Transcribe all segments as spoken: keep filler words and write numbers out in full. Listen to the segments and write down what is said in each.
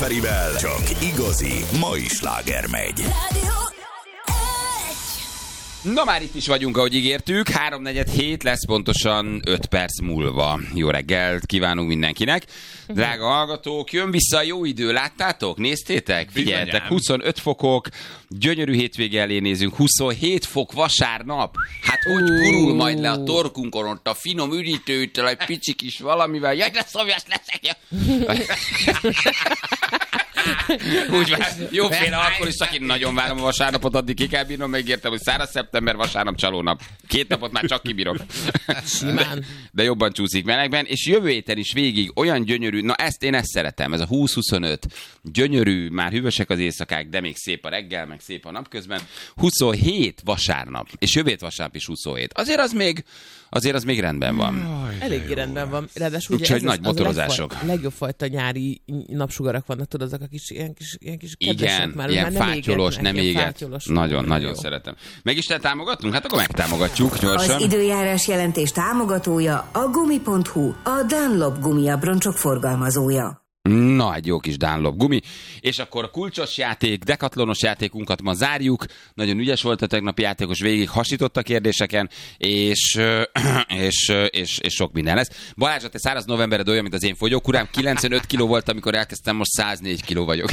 Ferivel csak igazi mai sláger megy. Na már itt is vagyunk, ahogy ígértük. háromnegyed hét lesz pontosan öt perc múlva. Jó reggelt kívánunk mindenkinek. Drága hallgatók, jön vissza a jó idő, láttátok? Néztétek? Figyeljetek, huszonöt fokok, gyönyörű hétvége elé nézünk, huszonhét fok vasárnap. Hát hogy gurul majd le a torkunkon ott a finom üdítőtől, egy pici kis valamivel. Jaj, de szomjas leszek! Úgy vár, jóféle akkor is, aki nagyon várom a vasárnapot, addig ki kell bírnom, megértem, hogy száraz szeptember, vasárnap, csalónap. Két napot már csak kibírok. Simán. De, de jobban csúszik melegben, és jövő héten is végig olyan gyönyörű, na ezt én ezt szeretem, ez a húsz-huszonöt, gyönyörű, már hűvösek az éjszakák, de még szép a reggel, meg szép a napközben. huszonhét vasárnap, és jövő hét vasárnap is huszonhét. Azért az még, azért az még rendben van. Eléggé rendben van. Ráadásul ugye úgyhogy ez nagy az, motorozások. Az a legjobb fajta nyári napsugarak vannak, tudod, azok a kis, ilyen kis, ilyen kis kedvesek Igen, már. ilyen már nem fátyolos, égetnek, nem ilyen éget. fátyolos. Nagyon, nagyon jó. szeretem. Meg is lehet támogatnunk? Hát akkor megtámogatjuk gyorsan. Az időjárás jelentés támogatója a gumi pont hu, a Dunlop gumiabroncsok forgalmazója. Na, egy jó kis Dunlop gumi. És akkor a kulcsos játék, dekatlonos játékunkat ma zárjuk. Nagyon ügyes volt a tegnapi játékos, végig hasított a kérdéseken, és, és, és, és sok minden lesz. Balázs, te száraz novembered olyan, mint az én fogyókurám. kilencvenöt kiló volt, amikor elkezdtem, most száznégy kiló vagyok.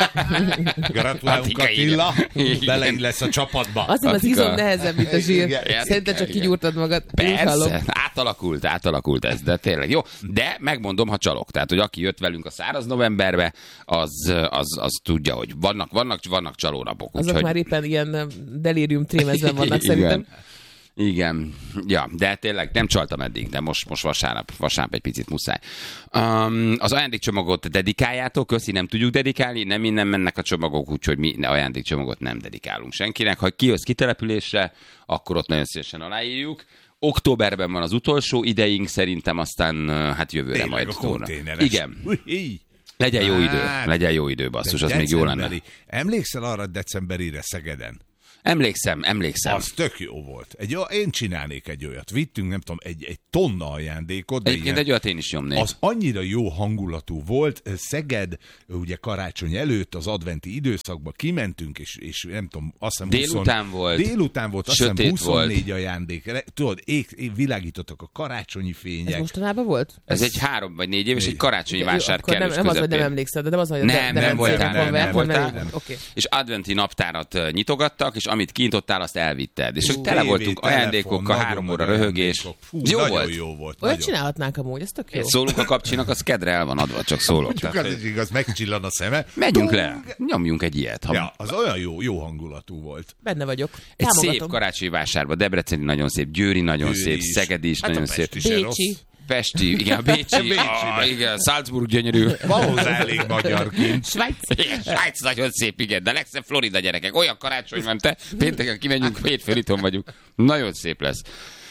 Gratulálunk, Attila. Belegy lesz a csapatba. Azért az izom nehezebb, mint a zsír. Igen, Szerintem csak igen. kigyúrtad magad. Persze, átalakult, átalakult ez, de tényleg jó. De megmondom, ha csalok. Tehát, hogy aki jött velünk a száraz novemberbe, az, az, az tudja, hogy vannak, vannak, vannak csalónapok. Azok úgyhogy... már éppen ilyen delírium trémezben vannak Igen. szerintem. Igen, ja, de tényleg nem csaltam eddig, de most, most vasárnap, vasárnap egy picit muszáj. Um, az ajándékcsomagot dedikáljátok, köszi, nem tudjuk dedikálni, nem innen mennek a csomagok, úgyhogy mi ajándékcsomagot nem dedikálunk senkinek. Ha kijössz kitelepülésre, akkor ott nagyon szívesen aláírjuk. Októberben van az utolsó ideink, szerintem aztán hát jövőre Tényleg majd a hónap. konténeres. Igen. Ui. Legyen jó idő, Hát, legyen jó idő, basszus, az de még jó lenne. decemberi- Emlékszel arra decemberire Szegeden? Emlékszem, emlékszem. Az tök jó volt. Egy, én csinálnék egy olyat. Vittünk, nem tudom, egy, egy tonna ajándékot. De Egyébként ilyen, egy olyat én is nyomnék. az annyira jó hangulatú volt. Szeged, ugye karácsony előtt, az adventi időszakban kimentünk, és, és nem tudom, azt hiszem... Délután húsz volt. Délután volt, azt hiszem Sötét huszonnégy volt. ajándék. Tudod, ég, ég, világítottak a karácsonyi fények. Ez mostanában volt? Ez egy három vagy négy éves, egy karácsonyi vásár Akkor nem, kellős nem az, hogy nem közepén. emlékszel, de nem az, hogy Nem, nem voltál, nem, nem voltál. Oké. És adventi naptárat uh, nyitogattak, és amit kintottál, azt elvitted. És hogy tele Tévé, voltunk telefon, ajándékokkal, nagyon három nagy óra röhögés. ajándékok. Fú, Jó nagyon volt. jó volt. Olyat nagyon. csinálhatnánk amúgy, ez tök jó. Szólunk a kapcsinak, az kedre el van adva, csak szólok. Csak Tehát, az is igaz, megcsillan a szeme. Megyünk Tung! le, nyomjunk egy ilyet. Ha Ja, az olyan jó, jó hangulatú volt. Benne vagyok. egy szép Támogatom. karácsonyi vásárba, Debreceni nagyon szép, Győri nagyon Győri szép, is. Szegedi is Hát nagyon a szép. Pest is se rossz. Bécsi. Pesti, igen, a Bécsi, Bécsi, ah, igen, Salzburg gyönyörű. Van hozzá elég magyarként. Svájc. Igen, Svájc nagyon szép, igen, de legszebb Florida gyerekek. Olyan karácsony van, te pénteken kimegyünk, hétfőn itthon vagyunk. Nagyon szép lesz.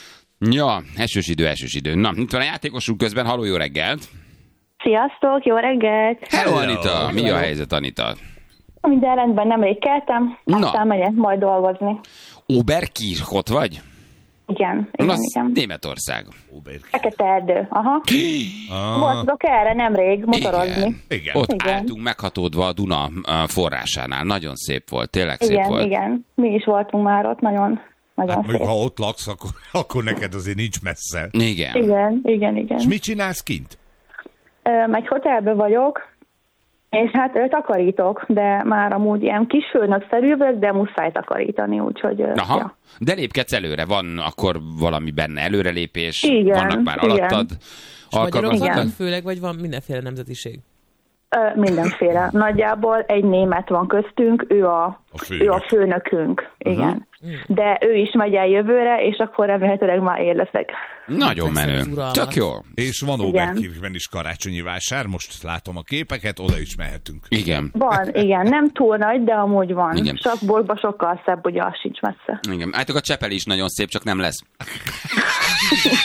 Ja, esős idő, esős idő. Na, itt van a játékosunk közben, halló, jó reggelt. Sziasztok, jó reggelt! Hello, Hello. Anita, mi a helyzet, Anita? Minden rendben, nemrég keltem, Na. aztán megyek majd dolgozni. Oberkirchot vagy? Igen, igen, Az igen. Németország. Fekete erdő, aha. Voltatok erre nemrég motorozni. Igen. Igen. Ott Igen. álltunk meghatódva a Duna uh, forrásánál. Nagyon szép volt, tényleg szép Igen, volt. igen. Mi is voltunk már ott, nagyon, nagyon Hát szép. mondjuk, ha ott laksz, akkor, akkor neked azért nincs messze. Igen. Igen, igen, igen. És mit csinálsz kint? Ö, egy hotelben vagyok, és hát ö, takarítok, de már amúgy ilyen kis főnökszerű vagyok, de muszáj takarítani, úgyhogy... ö, Aha, Ja. de lépkedsz előre, van akkor valami benne előrelépés, Igen, vannak már igen. alattad. És magyarok alkalmazottak? vannak főleg, vagy van mindenféle nemzetiség? Ö, mindenféle. Nagyjából egy német van köztünk, ő a, A főnök. ő a főnökünk. Igen. De ő is megy el jövőre, és akkor remélhetőleg már én leszek. Nagyon Persze, menő. az uralmat. Tök jó. És van Igen. Oberkirchben is karácsonyi vásár, most látom a képeket, oda is mehetünk. Igen. Van, igen, nem túl nagy, de amúgy van. Igen. Strasbourgban sokkal szebb, ugye az sincs messze. Igen. Hát a Csepel is nagyon szép, csak nem lesz.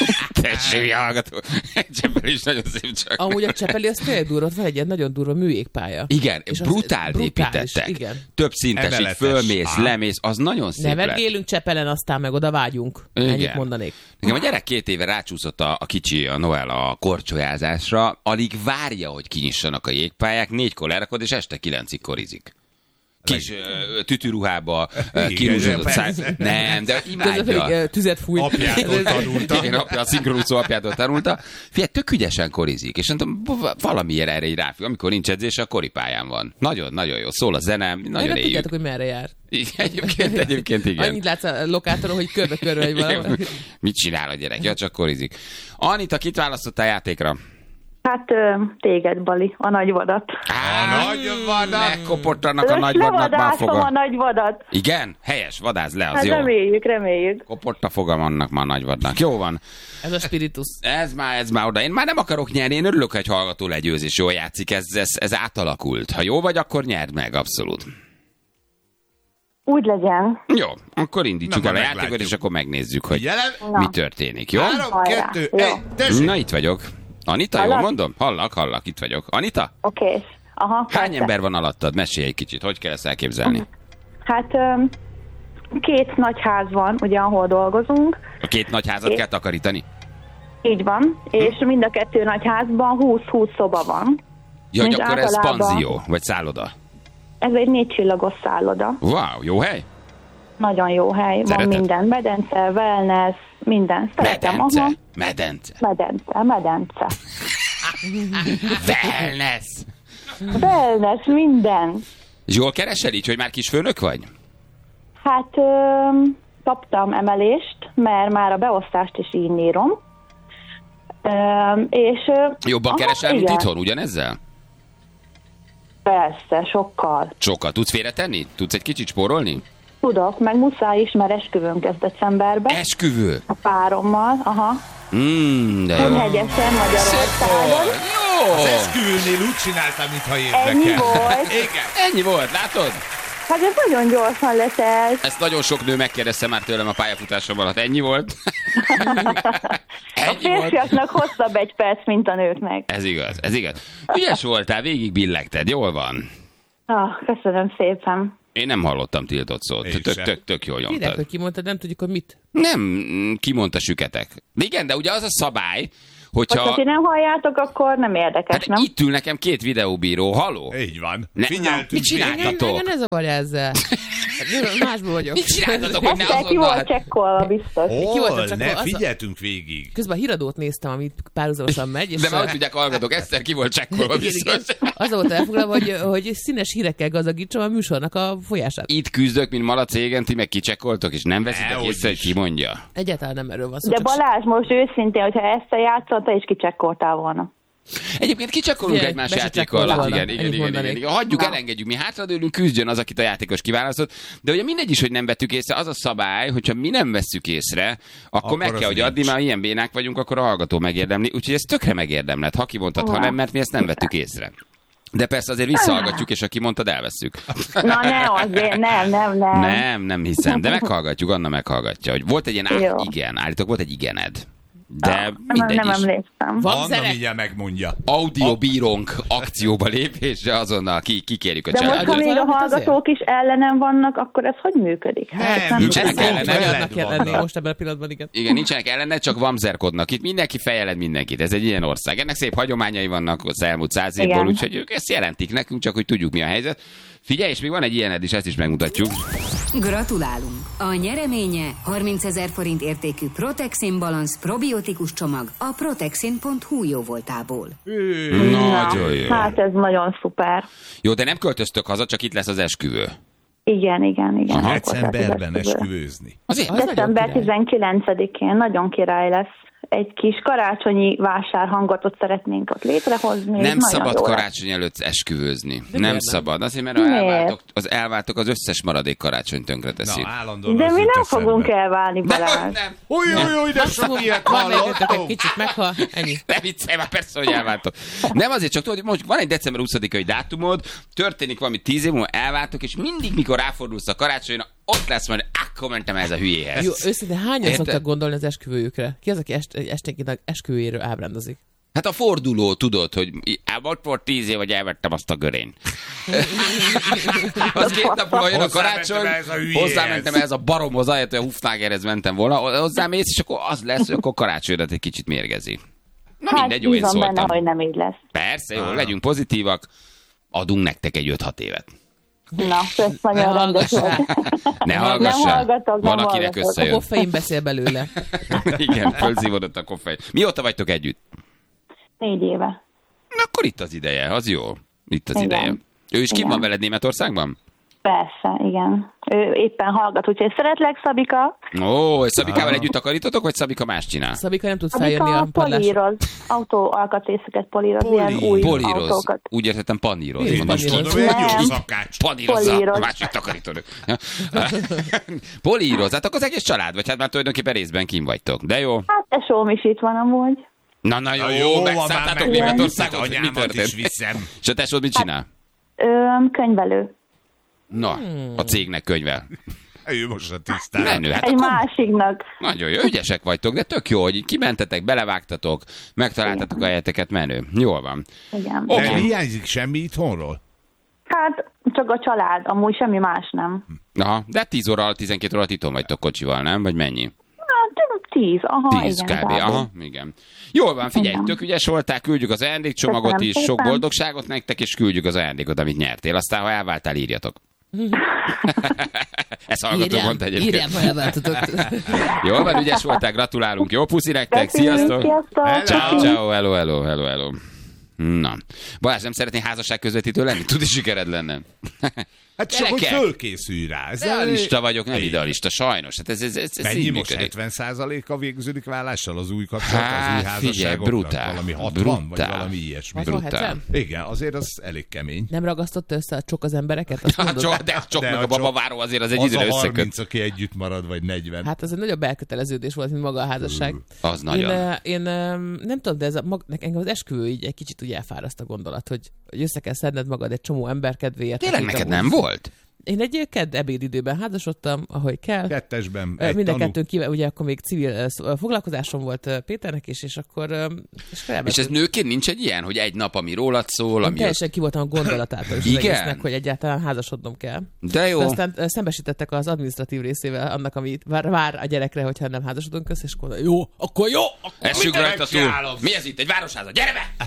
Tessék, hallgató. Csepel is nagyon szép csak. Amúgy a Csepeli az tényleg durva, van egy ilyen nagyon durva műjégpálya. Igen, És az brutál brutális, építettek. igen. Több szintes, így Emeletes. fölmész, Á. lemész, az nagyon szép lett. Nevergélünk Csepelen, aztán meg oda vágyunk. Igen. Ennyit mondanék. Nekem a gyerek két éve rácsúszott a, a kicsi, a Noel a korcsolyázásra, alig várja, hogy kinyissanak a jégpályák, négykor lerakod, és este kilencig korizik. Kis ö, tütűruhába, ö, Igen, kirúzsodott száj. persze. Nem, de Közben pedig imádja. ö, tüzet fúj. Apjától tanulta. Igen, apja, a szinkronúszó apjától tanulta. Figyelj, tök ügyesen korizik, és mondtam, valamiért erre így ráfű. Amikor nincs edzés, a koripályán van. Nagyon, nagyon jó. Szól a zene, nagyon Nem éljük. tudjátok, hogy merre jár. Igen, egyébként, egyébként igen. Annyit látsz a lokátoron, hogy körbe-körbe egy valami. Mit csinál a gyerek? Ja, csak korizik. Anita, kit választottál játékra? Hát ö, téged, Bali, a nagyvadat. Á, nagy vadat. Megkoportanak a nagy vadnak már Levadászom a foga. nagyvadat. Igen? Helyes, vadász le, az Hát jó. reméljük, reméljük. Kopott a fogam annak már nagy vadnak. Jó van. Ez a spiritus. Ez már, ez már oda. Én már nem akarok nyerni, én örülök, hogy hallgató legyőz és jól játszik. Ez, ez, ez átalakult. Ha jó vagy, akkor nyerd meg, abszolút. Úgy legyen. Jó, akkor indítsuk Na, el a majd játékot, meglátjuk. és akkor megnézzük, hogy Jelen? mi történik, jó? Három, Hajrá. kettő, Jó. egy, tessék. Na, itt vagyok. Anita, jól Hallak? mondom? Hallak, hallak, itt vagyok. Anita? Oké. Okay. Aha. Hány persze. ember van alattad? Mesélj egy kicsit, hogy kell ezt elképzelni? Hát ö, két nagy ház van, ugye, ahol dolgozunk. A két nagy házat É. kell takarítani? Így van. És mind a kettő nagy házban húsz-húsz szoba van. Ja, hogy Mint akkor ez általában. panzió, vagy szálloda. Ez egy négy csillagos szálloda. Wow, jó hely? Nagyon jó hely. Szereted? Van minden. Medence, wellness, minden. Szeretem. Medence, Aha. medence, Medence, medence. wellness. Wellness, minden. És jól keresel így, hogy már kis főnök vagy? Hát ö, kaptam emelést, mert már a beosztást is így írom. Ö, és, ö, Jobban aha, keresel, mint igen. itthon, ugyanezzel? Persze, sokkal. Sokat. Tudsz félretenni? Tudsz egy kicsit spórolni? Tudok, meg muszáj is, mert esküvőnk kezd decemberben. Esküvő. A párommal, aha. Mm, de jó. Kunhegyesen, Magyarországon. Jó! Az esküvőnél úgy csináltam, mintha Ennyi érdekel. volt. Igen. Ennyi volt, látod? Hát ez nagyon gyorsan letelt. Ezt nagyon sok nő megkérdezte már tőlem a pályafutásom alatt. Ennyi volt? A Ennyi volt? férfiaknak hosszabb egy perc, mint a nőknek. Ez igaz, ez igaz. Ügyes voltál, végig billegted, jól van. Ah, köszönöm szépen. Én nem hallottam tiltott szót. Én Tök, sem. tök, tök jól Hideg, nyomtad. hogy kimondtad, nem tudjuk, hogy mit. Nem, mm, kimondta süketek. De igen, de ugye az a szabály, Hogyha hogyha... ti nem halljátok, akkor nem érdekes, Hát nem? itt ül nekem két videóbíró, haló? Így van. Ne- Figyeltünk. mit csinálsz? végig. Láthatok. Engem ne zavarj ezzel. Másból vagyok. Mit csináltatok, hogy ne Ezzel ki azonnal? volt Hát- csekkolva, biztos. Ki voltam Hol? csak Ne, az a- figyeltünk végig. Közben a híradót néztem, amit párhuzamosan megy, és De már a- hogy tudják hallgatók, egyszer ki volt csekkolva igen, igen. biztos. Az volt elfoglalva, hogy, hogy színes hírekkel gazdagítsam a műsornak a folyását. Itt küzdök, mint malac égen, ti meg kicsekkoltok, és nem veszitek Dehogy észre, hogy is. ki mondja. Egyáltalán nem erről van szó. De csak- Balázs, most őszintén, hogyha ezt a játszott, te is kicsekkoltál volna. Egyébként kicsekkolunk Figyelj, egymás be se játéka alatt. csekkoltam Igen, volna. igen, Ennyit igen, igen, mondanék. igen. Hagyjuk, Na. elengedjük, mi hátradőlünk, küzdjön az, akit a játékos kiválasztott. De ugye mindegy is, hogy nem vettük észre, az a szabály, hogyha mi nem vesszük észre, akkor, Akkor meg az kell, hogy nincs. adni, mert ha ilyen bénák vagyunk, akkor a hallgató megérdemli. Úgyhogy ez tökre megérdemled, ha kimondtad, ha Na. nem, mert mi ezt nem vettük észre. De persze azért visszahallgatjuk, és aki mondtad, elveszük. Na ne, azért, nem, nem, nem. Nem, nem hiszem, de meghallgatjuk, Anna meghallgatja, hogy volt egy ilyen Jó. á, igen, állítok, volt egy igened. De nem, mindegy nem is. emlékszem. Van Anna zene? mindjárt megmondja. Audiobírónk akcióba lépésre azonnal ki, kikérjük a De most, ha családot. még a Valamit hallgatók is ellenem vannak, akkor ez hogy működik? Nem, Hát, ez nincsenek tudom. ellene. Olyannak kell lenni vannak. most ebben a pillanatban, igen. Igen, nincsenek ellene, csak vamzerkodnak. Itt mindenki fejeled mindenkit. Ez egy ilyen ország. Ennek szép hagyományai vannak az elmúlt száz évből, Igen. úgyhogy ők ezt jelentik nekünk, csak hogy tudjuk, mi a helyzet. Figyelj, és még van egy ilyened is, ezt is megmutatjuk. Gratulálunk! A nyereménye harmincezer forint értékű Protexin Balance probiotikus csomag a protexin pont hu jóvoltából. Nagyon jó. Hát ez nagyon szuper. Jó, de nem költöztök haza, csak itt lesz az esküvő. Igen, igen, igen. Aha. Akkor Decemberben lesz az esküvő. esküvőzni. Azért? Az nagyon December király. tizenkilencedikén nagyon király lesz. Egy kis karácsonyi vásárhangatot szeretnénk ott létrehozni. Nem Nagyon szabad jó lesz. karácsony előtt esküvőzni. Nem, miért nem? szabad. Azért, mert Miért? elváltok, az elváltok az összes maradék karácsony tönkre teszi. Na, állandóan De az mi jut nem eszembe. fogunk elválni, Balázs. nem. Új, új, új, de sok ilyet Van egyetök egy hallottam. kicsit meghal, ennyi. Ne viccelj, már persze, hogy elváltok. Nem azért, csak tudod, hogy most van egy december huszadikai dátumod, történik valami tíz év múlva, elváltok, és mindig, mikor ráfordulsz a karácsonyra, ott lesz majd, akkor mentem ez a hülyéhez. Jó, őszintén hányan Érted? szoktak gondolni az esküvőjükre? Ki az, aki est, esténként esküvőjéről ábrándozik? Hát a forduló, tudod, hogy ott volt tíz év, hogy elvettem azt a görényt. Az két nap múlva jön a karácsony, hozzámentem ez a baromhoz, ahelyett, hogy a Hufnagerhez mentem volna, hozzámész, és akkor az lesz, hogy akkor karácsonyra egy kicsit mérgezi. Na Hát mindegy, jó, én bízom szóltam. benne, hogy nem így lesz. Persze, jó, legyünk pozitívak, adunk nektek egy öt-hat évet. Na, ez nagyon rendes volt. Ne Nem hallgassál. hallgatok, Van, nem akinek hallgatok. A összejön. koffein beszél belőle. Igen, fölszívódott a koffein. Mióta vagytok együtt? Négy éve. Na, akkor itt az ideje, az jó. Itt az Igen. ideje. Ő is kint Igen. van veled Németországban? Persze, igen. Ő éppen hallgat, úgyhogy szeretlek, Szabika. Ó, és Szabikával együtt takarítotok, vagy Szabika más csinál? Szabika nem tud feljönni Szabika a padlásra. políroz, autó alkatrészeket políroz, ilyen új Políroz. autókat. Úgy értettem, paníroz. Én Mondom, is Most paníroz. tudom, hogy egy Nem. jó szakács. Panírozza, Políroz. a másik takarítónök. Políroz, hát akkor az egész család, vagy hát már tulajdonképpen részben kim vagytok. De jó. Hát tesóm is itt van amúgy. Na, na jó, Na jó jó, van már megszálltátok meg- Németországot, Hát mi anyámat is történt? viszem. És a tesód mit csinál? Ö, könyvelő. Na, a cégnek könyvel. Ő most a tisztán. Menő, hát Egy akkor másiknak. nagyon jó, ügyesek vagytok, de tök jó, hogy kimentetek, belevágtatok, megtaláltatok a helyeteket, menő. Jól van. Igen. Oké. Nem hiányzik semmi itthonról? Hát csak a család, amúgy semmi más nem. Aha, de tíz óra alatt, tizenkét óra alatt itthon vagytok kocsival, nem? Vagy mennyi? Hát tíz, aha, Tíz igen. kb. kb. Aha, igen. Jól van, figyelj, Igen. tök ügyes voltál, küldjük az ajándékcsomagot Köszönöm is, sok szépen. boldogságot nektek, és küldjük az ajándékot, amit nyertél. Aztán, ha elváltál, írjatok. Ezt hallgató Írjám, mondta egyébként. írjám, ha elváltatok. Jól van, ügyes voltál, gratulálunk. Jó puszi nektek, Köszönjük, sziasztok! Sziasztok! Ciao, ciao, hello, hello, hello, hello. Na. Balázs, nem szeretnél házasság közvetítő lenni? Tud, sikered lenne. Hát csak, hogy Gyerekek! fölkészülj rá. Ez Realista vagyok, nem Igen. idealista, sajnos. Hát ez, ez, ez, ez Mennyi így most működik. hetven százaléka végződik vállással az új kapcsolat, az új Hát figyelj, házasságoknak? brutál. Valami hatvan, vagy Brutál. valami ilyesmi. Hatvan, Brutál. hetven? Igen, azért az elég kemény. Nem ragasztotta össze a csok az embereket? Azt Hát mondod? csak, de csak De meg a a csok- babaváró azért az egy Az időre a összeköt. harminc, aki együtt marad, vagy negyven. Hát ez egy nagyobb elköteleződés volt, mint maga a házasság. Az Én, nagyon. eh, én eh, nem tudom, de ez a, mag, engem az esküvő így egy kicsit ugye elfáraszt a gondolat, hogy, hogy össze kell szedned magad egy csomó ember kedvéért. Tényleg akik neked amúgy- nem volt? Én egy kedd ebédidőben házasodtam, ahogy kell. Kettesben Ö, egy Mind a tanú. kettőn kívül, ugye akkor még civil ö, sz- ö, foglalkozásom volt ö, Péternek is, és akkor ö, és, És ez nőként nincs egy ilyen, hogy egy nap, ami rólad szól, én ami... teljesen ki voltam a gondolatától is az Igen? egésznek, hogy egyáltalán házasodnom kell. De jó. De aztán ö, szembesítettek az administratív részével annak, amit vár, vár a gyerekre, hogyha nem házasodunk össze, és akkor jó, akkor jó, akkor Essünk Mit rajta túl. megcsinálom? Mi ez itt? Egy városháza? Gyere be!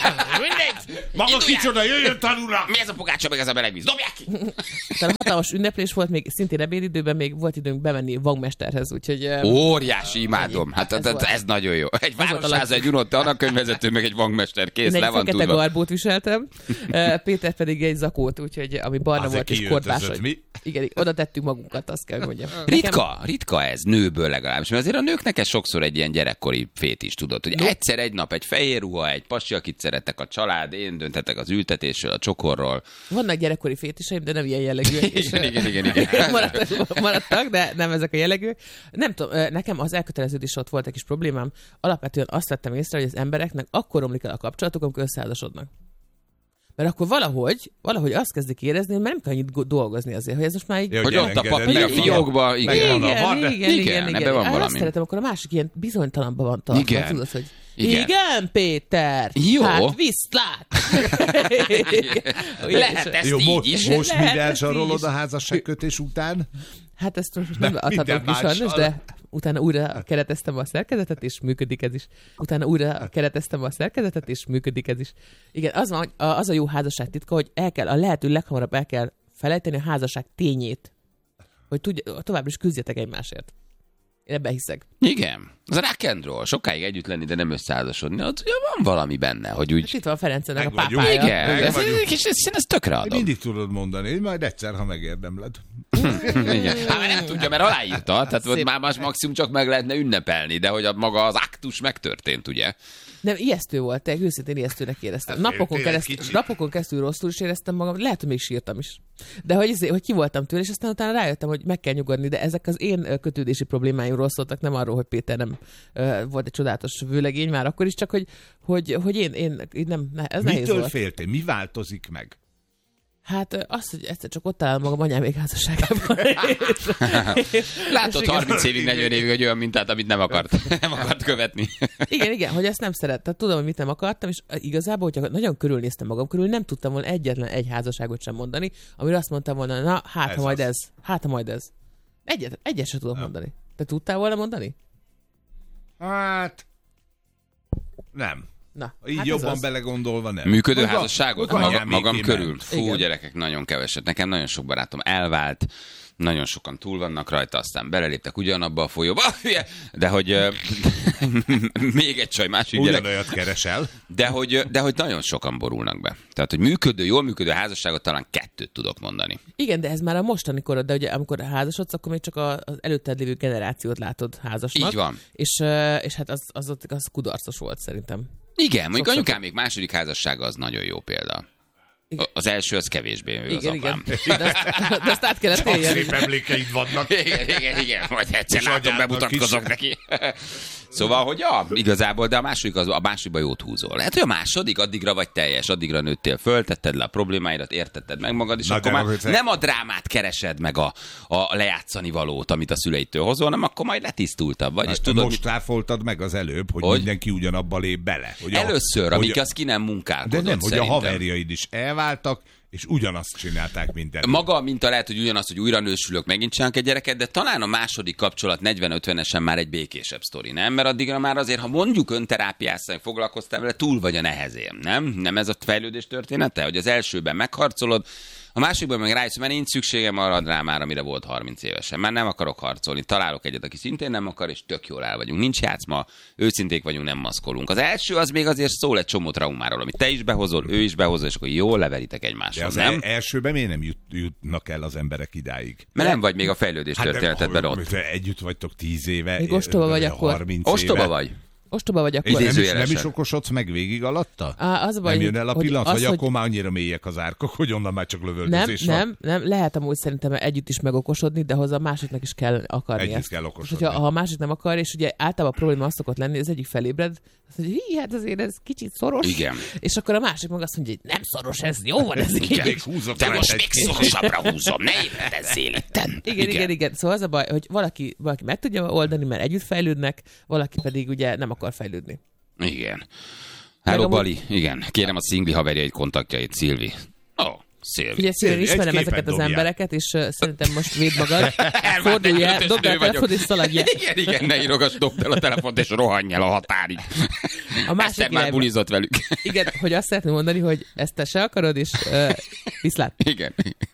Mindegy! Maga Induljál! kicsoda, jöjjön tanúra! Mi ez a pogácsa, meg ez a melegvíz? Dobják ki! Utána hatalmas ünneplés volt, még szintén ebédidőben még volt időnk bemenni Vagmesterhez, úgyhogy ö, Óriási, imádom. Hát Ez ez, volt. ez nagyon jó. Egy volt a városháza, egy unott anyakönyvvezető, meg egy vangmester. Kész, én le egy van fekete tudva. garbót viseltem, Ö, Péter pedig egy zakót, úgyhogy ami barna Azért volt és kiöltözött, kortás. mi? Igen, oda tettük magunkat, azt kell, hogy mondjam. Ritka, ritka ez, nőből legalábbis. Mert azért a nőknek ez sokszor egy ilyen gyerekkori fét is, tudod, hogy egyszer egy nap egy fehér ruha, egy pasi, akit szerettek a család, én dönthetek az ültetésről, a csokorról. Vannak gyerekkori fétiseim, de nem ilyen jellegűek. és, Igen, igen, igen, igen. maradtak, maradtak, de nem ezek a jellegűek. Nem tudom, ö, nekem az elköteleződés ott volt egy kis problémám. Alapvetően azt vettem észre, hogy az embereknek akkor romlik el a kapcsolatuk, amikor összeházasodnak. Mert akkor valahogy, valahogy azt kezdik érezni, hogy már nem kell annyit go- dolgozni azért, hogy ez most már így... Jó, Hogy ott a elengeded, papír a megvan. fiókba, igen. Megvan a Igen, van, igen, de- igen, Igen, igen, ebben igen. van Azt valami. szeretem, akkor a másik ilyen bizonytalanban van tartva. Igen. Tudod, hogy Igen. igen, Péter, Jó. hát viszlát. Lehet ezt Jó, így most, is. most Lehet mivel ezt zsarolod is. a házasságkötés után? Hát ezt most nem Nem, adhatom minden ki sajnos, mással. de utána újra kereteztem a szerkezetet, és működik ez is. Utána újra kereteztem a szerkezetet, és működik ez is. Igen, az, van, hogy a- az a jó házasság titka, hogy el kell, a lehető leghamarabb el kell felejteni a házasság tényét. Hogy tudja, továbbra is küzdjetek egymásért. Én ebben hiszek. Igen. Az a rock and roll. Sokáig együtt lenni, de nem összeházasodni. Ott ugye van valami benne, hogy úgy... És itt van Ferencenek a Meg vagyunk. pápája. Igen, Meg ez, vagyunk. és ez, ez tökre adom. Mindig tudod mondani, hogy majd egyszer, ha megérdemled. Igen. Hát már nem tudja, mert aláírta, tehát ott Szép. már más maximum csak meg lehetne ünnepelni, de hogy a maga az aktus megtörtént, ugye? Nem, ijesztő volt, te őszintén ijesztőnek éreztem. Hát Napokon tényleg keresztül, kicsit. napokon keresztül rosszul is éreztem magam, lehet, hogy még sírtam is. De hogy, izé- hogy ki voltam tőle, és aztán utána rájöttem, hogy meg kell nyugodni, de ezek az én ö, kötődési problémáimról szóltak, nem arról, hogy Péter nem ö, volt egy csodálatos vőlegény már akkor is, csak hogy, hogy, hogy én, én így nem, ne, ez nehéz Mitől volt. féltél? Mi változik meg? Hát az, hogy egyszer csak ott állom magam anyám házasságában. Látod harminc évig, negyven évig egy olyan mintát, amit nem akart, nem akart követni. Igen, igen, hogy ezt nem szerettem. Tudom, hogy mit nem akartam, és igazából, hogyha nagyon körülnéztem magam körül, nem tudtam volna egyetlen egy házasságot sem mondani, amire azt mondtam volna, na, hát Ez ha majd az. ez, hát ha majd ez. Egyet, egyet sem tudok mondani. Te tudtál volna mondani? Hát... Nem. Na, Így hát jobban ez az. belegondolva nem. Működő Maga- házasságot? maga Maga, anyáméké magam ment. körül? Fú, Igen. gyerekek, nagyon keveset. Nekem nagyon sok barátom elvált, nagyon sokan túl vannak rajta, aztán beleléptek ugyanabba a folyóba, hülye, de hogy ö, még egy csaj, másik gyerek. Ugyanolyat keresel. De hogy, de hogy nagyon sokan borulnak be. Tehát, hogy működő, jól működő házasságot talán kettőt tudok mondani. Igen, de ez már a mostani korod, de ugye amikor házasodsz, akkor még csak a- az előtted lévő generációt látod házasnak. Így van. És, ö, és hát az, az, ott- az kudarcos volt szerintem. Igen, mondjuk Sok-sok- anyukám még második házassága az nagyon jó példa. Igen. Az első az kevésbé ő az Igen, igen. apám. De azt, de azt át kellett Csak élni. szép emlékeid vannak. Igen, igen, igen, majd egyszer És látom, anyádnak bemutatkozok is. neki. Szóval, hogy ja, igazából, de a második az, a másodikba jót húzol. Lehet, hogy a második addigra vagy teljes, addigra nőttél föl, tetted le a problémáidat, értetted meg magad, és Na, akkor de már akkor te- nem a drámát keresed meg a, a lejátszani valót, amit a szüleitől hozol, hanem akkor majd letisztultabb vagy, és Hát tudod, most mit... ráfoltad meg az előbb, hogy, Hogy? mindenki ugyanabba lép bele. Hogy a- először, hogy amíg a- az ki nem De munkálkodott, nem, hogy a szerintem. haverjaid is elváltak, és ugyanazt csinálták minden. Maga a minta lehet, hogy ugyanaz, hogy újra nősülök, megint csinálok egy gyereket, de talán a második kapcsolat negyven-ötvenesen már egy békésebb sztori, nem? Mert addigra már azért, ha mondjuk önterápiáztál, foglalkoztál vele, túl vagy a nehezén, nem? Nem ez a fejlődés története? Hogy az elsőben megharcolod, a másikban meg rájössz, mert nincs szükségem arra a drámára, amire volt harminc évesen. Már nem akarok harcolni. Találok egyet, aki szintén nem akar, és tök jól el vagyunk. Nincs játszma, őszinték vagyunk, nem maszkolunk. Az első az még azért szól egy csomó traumáról, amit te is behozol, ő is behozol, és akkor jól leveritek De egymással, az nem? el- elsőben miért nem jut, jutnak el az emberek idáig? Mert nem vagy még a fejlődés Hát történetedben de, ott. te együtt vagytok tíz éve. Még ostoba vagy ö, akkor. harminc Ostoba éve. vagy. Ostoba vagy És akkor. nem is, nem Idézőjelesen. is okosodsz meg végig alatta? Á, az a baj, Nem jön el a hogy pillanat, az, vagy hogy- akkor már annyira mélyek az árkok, hogy onnan már csak Nem, lövöldözés van? nem, nem, lehet amúgy szerintem együtt is megokosodni, de hozzá a másiknak is kell akarni Együtt ezt. kell És okosodni. hogyha ha a másik nem akar, és ugye általában a probléma az szokott lenni, az egyik felébred, azt mondja, hogy hát azért ez kicsit szoros. Igen. És akkor a másik meg azt mondja, hogy nem szoros ez, jó van ez Igen, így. húzok Te rá most egy még kicsit. szorosabbra húzom, ne ébredezzél itten. Igen, igen, igen. Szóval az a baj, hogy valaki, valaki meg tudja oldani, mert együtt fejlődnek, valaki pedig ugye nem akar fejlődni. Igen. Hello, amúgy- Bali. Igen. Kérem a szingli haverjaid kontaktjait, Szilvi. Ó, oh, Szilvi. Ugye szívem, Egy ismerem képet ezeket az dobjál. embereket, és uh, szerintem most védd magad. Elvált Fordulj el, egy dobd el a ötös nő telefon és vagyok. szaladj el. Igen, igen, ne írogass, dobd el a telefont, és rohanj el a határig. A másik Eszter már irányba. bulizott velük. Igen, hogy azt szeretném mondani, hogy ezt te se akarod, és uh, viszlát. Igen.